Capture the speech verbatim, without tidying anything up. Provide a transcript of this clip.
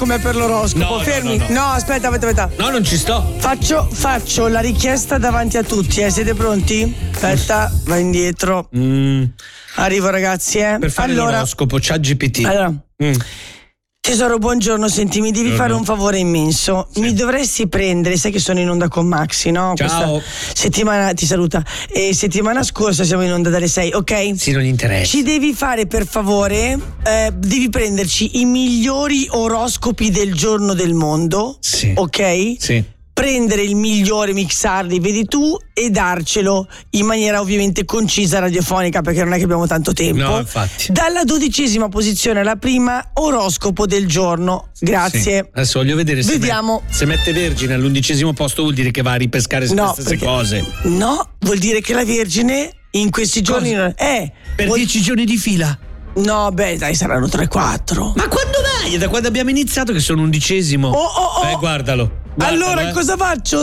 come per l'oroscopo. No, Fermi. no, no, no. No, aspetta, aspetta, aspetta. No, non ci sto. Faccio, faccio la richiesta davanti a tutti, eh. Siete pronti? Aspetta, vai indietro. Mm. Arrivo, ragazzi, eh. Per fare allora, l'oroscopo, ChatGPT. Allora. Mm. Tesoro, buongiorno, senti, mi devi Buongiorno. fare un favore immenso. Sì. Mi dovresti prendere, sai che sono in onda con Maxi, no? Ciao. Questa settimana, ti saluta. E settimana scorsa siamo in onda dalle sei, ok? Sì, non interessa. Ci devi fare per favore, eh, devi prenderci i migliori oroscopi del giorno del mondo, Sì. ok? Sì. Prendere il migliore, mixarli, vedi tu, e darcelo in maniera ovviamente concisa, radiofonica, perché non è che abbiamo tanto tempo. No, infatti. Dalla dodicesima posizione alla prima, oroscopo del giorno. Grazie. Sì. Adesso voglio vedere se, Vediamo. met- se mette Vergine all'undicesimo posto, vuol dire che va a ripescare No, le stesse perché- cose. No, vuol dire che la Vergine in questi giorni non- eh, Per vuol- dieci giorni di fila. No, beh, dai, saranno tre quattro. Ma quando mai? È da quando abbiamo iniziato che sono undicesimo. Oh, oh, oh. Eh, guardalo. Guardalo, Allora, eh. cosa faccio?